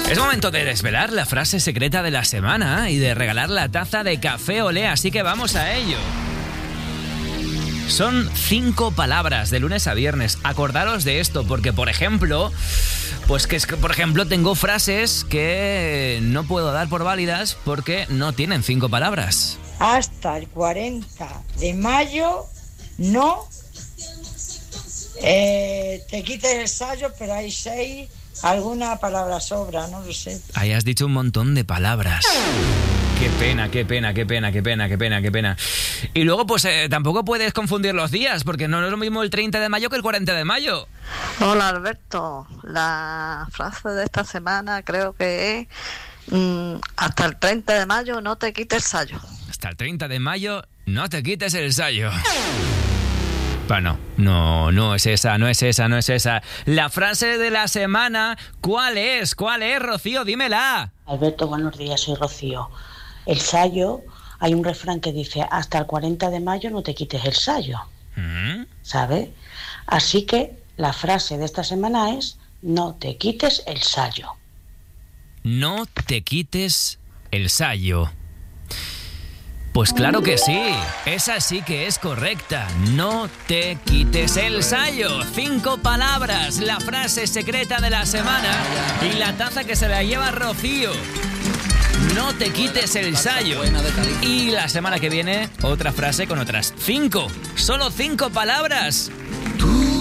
Es momento de desvelar la frase secreta de la semana y de regalar la taza de café Olé, así que vamos a ello. Son 5 palabras de lunes a viernes. Acordaros de esto, porque por ejemplo, tengo frases que no puedo dar por válidas porque no tienen 5 palabras. Hasta el 40 de mayo no te quites el sayo, pero hay 6, alguna palabra sobra, no lo sé. Ahí has dicho un montón de palabras. Qué pena, qué pena, qué pena, qué pena, qué pena, qué pena. Y luego, tampoco puedes confundir los días, porque no es lo mismo el 30 de mayo que el 40 de mayo. Hola, Alberto. La frase de esta semana creo que es hasta el 30 de mayo no te quites el sayo. Hasta el 30 de mayo no te quites el sayo. Bueno, no es esa. La frase de la semana, ¿cuál es? ¿Cuál es, Rocío? Dímela. Alberto, buenos días, soy Rocío. El sayo, hay un refrán que dice, hasta el 40 de mayo no te quites el sayo, ¿sabes? Así que la frase de esta semana es, no te quites el sayo. No te quites el sayo. Pues claro que sí, esa sí que es correcta. No te quites el sayo. 5 palabras, la frase secreta de la semana y la taza que se la lleva Rocío. No te quites el sayo. Y la semana que viene, otra frase con otras 5. Solo 5 palabras.